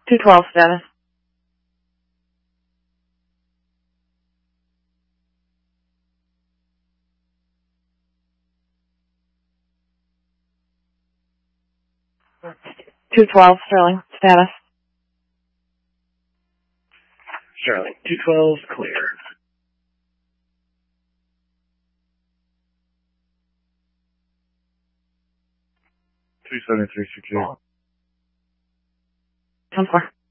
212 status. $212 Sterling status. Sterling, 212, clear. Two 73 secure. 10-4.